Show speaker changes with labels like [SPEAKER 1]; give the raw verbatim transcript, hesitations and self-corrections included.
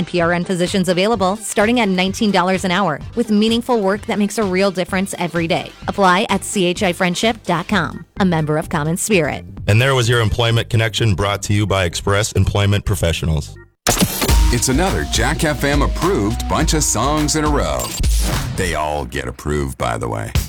[SPEAKER 1] and P R N positions available starting at nineteen dollars an hour with meaningful work that makes a real difference every day. Apply at c h i friendship dot com, a member of Common Spirit.
[SPEAKER 2] And there was your Employment Connection brought to you by Express Employment Professionals.
[SPEAKER 3] It's another Jack F M approved bunch of songs in a row. They all get approved, by the way.